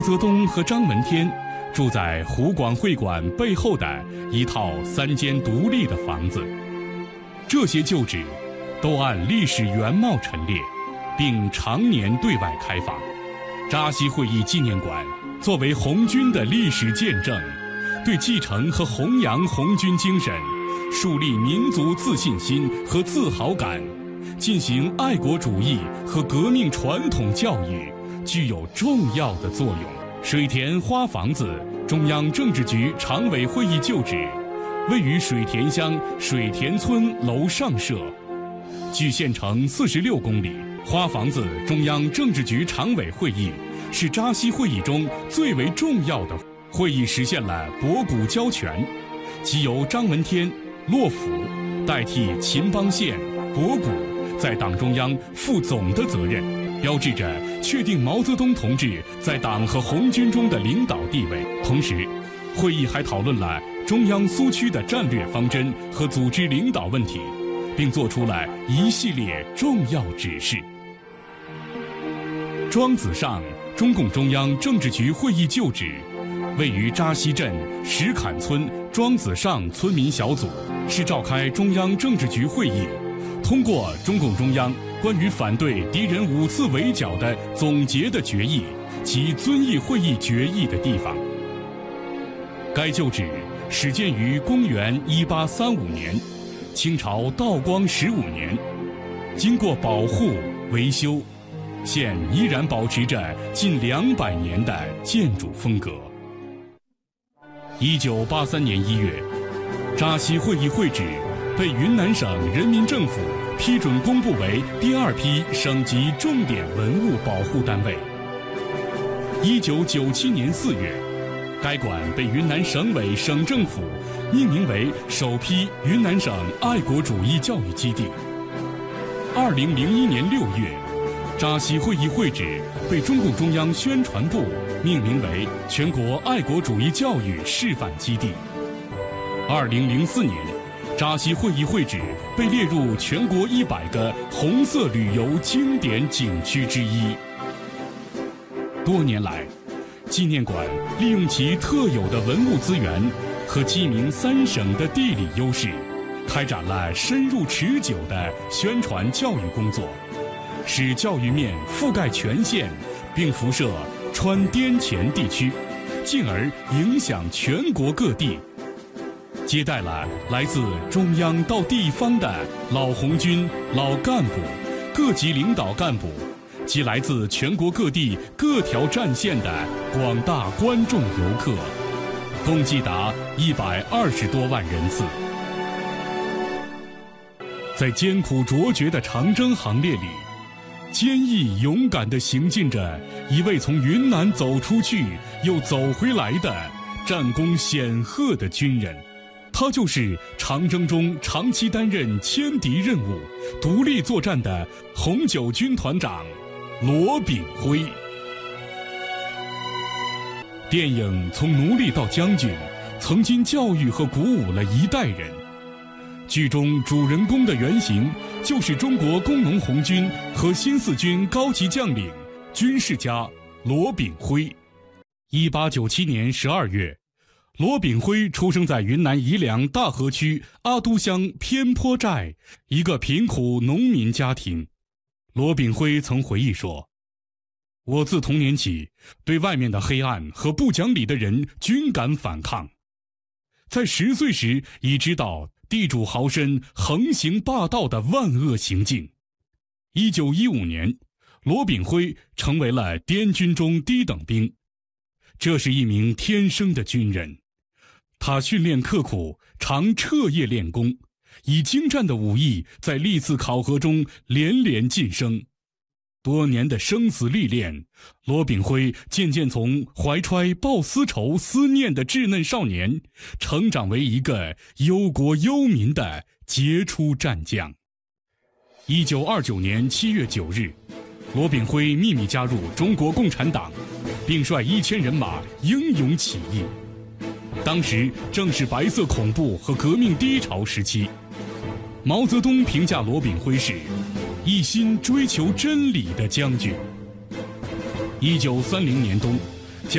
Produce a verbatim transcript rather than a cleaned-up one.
毛泽东和张闻天住在湖广会馆背后的一套三间独立的房子，这些旧址都按历史原貌陈列，并常年对外开放。扎西会议纪念馆作为红军的历史见证，对继承和弘扬红军精神，树立民族自信心和自豪感，进行爱国主义和革命传统教育具有重要的作用。水田花房子中央政治局常委会议旧址位于水田乡水田村楼上社，距县城四十六公里。花房子中央政治局常委会议是扎西会议中最为重要的会议，实现了博古交全，即由张闻天、骆甫代替秦邦宪、博古在党中央负总的责任，标志着确定毛泽东同志在党和红军中的领导地位。同时，会议还讨论了中央苏区的战略方针和组织领导问题，并作出了一系列重要指示。庄子上中共中央政治局会议旧址位于扎西镇石坎村庄子上村民小组，是召开中央政治局会议，通过中共中央关于反对敌人五次围剿的总结的决议及遵义会议决议的地方。该旧址始建于公元一八三五年，清朝道光十五年，经过保护维修，现依然保持着近两百年的建筑风格。一九八三年一月，扎西会议会址被云南省人民政府批准公布为第二批省级重点文物保护单位。一九九七年四月，该馆被云南省委省政府命名为首批云南省爱国主义教育基地。二零零一年六月，扎西会议会址被中共中央宣传部命名为全国爱国主义教育示范基地。二零零四年，扎西会议会址被列入全国一百个红色旅游经典景区之一。多年来，纪念馆利用其特有的文物资源和鸡鸣三省的地理优势，开展了深入持久的宣传教育工作，使教育面覆盖全县，并辐射川滇黔地区，进而影响全国各地，接待了来自中央到地方的老红军、老干部、各级领导干部及来自全国各地各条战线的广大观众游客，共计达一百二十多万人次。在艰苦卓绝的长征行列里，坚毅勇敢地行进着一位从云南走出去又走回来的战功显赫的军人，他就是长征中长期担任歼敌任务、独立作战的红九军团长罗炳辉。电影《从奴隶到将军》曾经教育和鼓舞了一代人。剧中主人公的原型就是中国工农红军和新四军高级将领、军事家罗炳辉。一八九七年十二月，罗炳辉出生在云南彝良大河区阿都乡偏坡寨一个贫苦农民家庭。罗炳辉曾回忆说：“我自童年起对外面的黑暗和不讲理的人均敢反抗，在十岁时已知道地主豪绅横行霸道的万恶行径。”一九一五年，罗炳辉成为了滇军中低等兵。这是一名天生的军人，他训练刻苦，常彻夜练功，以精湛的武艺在历次考核中连连晋升。多年的生死历练，罗炳辉渐渐从怀揣报私仇思念的稚嫩少年，成长为一个忧国忧民的杰出战将。一九二九年七月九日，罗炳辉秘密加入中国共产党，并率一千人马英勇起义。当时正是白色恐怖和革命低潮时期。毛泽东评价罗炳辉是一心追求真理的将军。一九三零年冬，